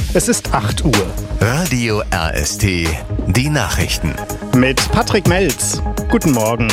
Es ist 8 Uhr. Radio RST, die Nachrichten. Mit Patrick Melz. Guten Morgen.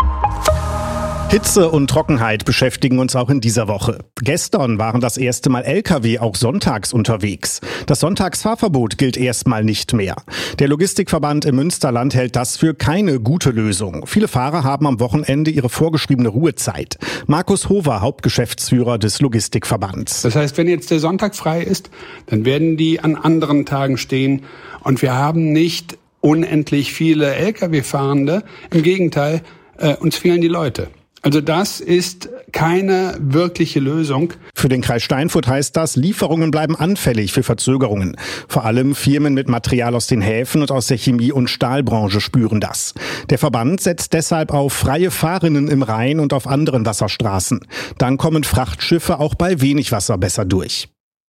Hitze und Trockenheit beschäftigen uns auch in dieser Woche. Gestern waren das erste Mal Lkw auch sonntags unterwegs. Das Sonntagsfahrverbot gilt erstmal nicht mehr. Der Logistikverband im Münsterland hält das für keine gute Lösung. Viele Fahrer haben am Wochenende ihre vorgeschriebene Ruhezeit. Markus Hover, Hauptgeschäftsführer des Logistikverbands. Das heißt, wenn jetzt der Sonntag frei ist, dann werden die an anderen Tagen stehen. Und wir haben nicht unendlich viele Lkw-Fahrende. Im Gegenteil, uns fehlen die Leute. Also das ist keine wirkliche Lösung. Für den Kreis Steinfurt heißt das, Lieferungen bleiben anfällig für Verzögerungen. Vor allem Firmen mit Material aus den Häfen und aus der Chemie- und Stahlbranche spüren das. Der Verband setzt deshalb auf freie Fahrrinnen im Rhein und auf anderen Wasserstraßen. Dann kommen Frachtschiffe auch bei wenig Wasser besser durch.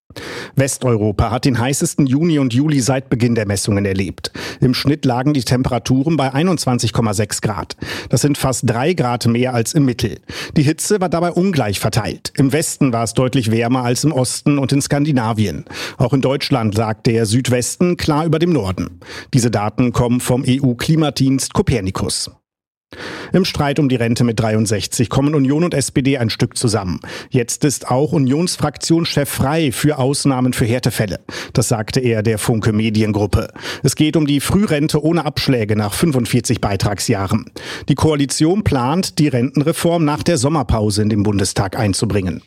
Westeuropa hat den heißesten Juni und Juli seit Beginn der Messungen erlebt. Im Schnitt lagen die Temperaturen bei 21,6 Grad. Das sind fast 3 Grad mehr als im Mittel. Die Hitze war dabei ungleich verteilt. Im Westen war es deutlich wärmer als im Osten und in Skandinavien. Auch in Deutschland lag der Südwesten klar über dem Norden. Diese Daten kommen vom EU-Klimadienst Copernicus. Im Streit um die Rente mit 63 kommen Union und SPD ein Stück zusammen. Jetzt ist auch Unionsfraktionschef Frey für Ausnahmen für Härtefälle. Das sagte er der Funke Mediengruppe. Es geht um die Frührente ohne Abschläge nach 45 Beitragsjahren. Die Koalition plant, die Rentenreform nach der Sommerpause in den Bundestag einzubringen.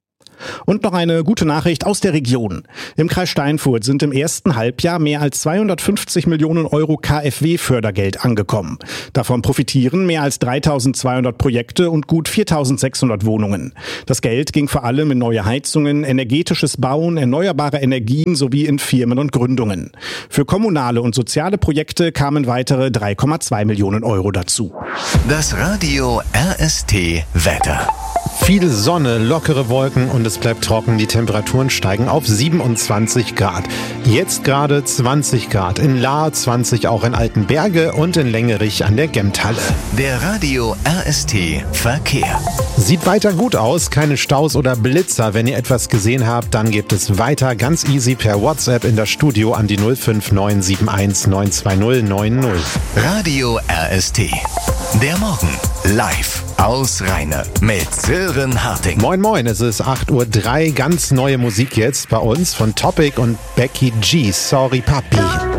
Und noch eine gute Nachricht aus der Region. Im Kreis Steinfurt sind im ersten Halbjahr mehr als 250 Millionen Euro KfW-Fördergeld angekommen. Davon profitieren mehr als 3.200 Projekte und gut 4.600 Wohnungen. Das Geld ging vor allem in neue Heizungen, energetisches Bauen, erneuerbare Energien sowie in Firmen und Gründungen. Für kommunale und soziale Projekte kamen weitere 3,2 Millionen Euro dazu. Das Radio RST Wetter. Viel Sonne, lockere Wolken und es bleibt trocken. Die Temperaturen steigen auf 27 Grad. Jetzt gerade 20 Grad. In Lahr 20 auch in Altenberge und in Längerich an der Gemthalle. Der Radio RST Verkehr. Sieht weiter gut aus, keine Staus oder Blitzer. Wenn ihr etwas gesehen habt, dann gebt es weiter ganz easy per WhatsApp in das Studio an die 05971 920 90. Radio RST. Der Morgen live aus Rheine mit Sören Harting. Moin moin, es ist 8:03 Uhr. Ganz neue Musik jetzt bei uns von Topic und Becky G. Sorry Papi.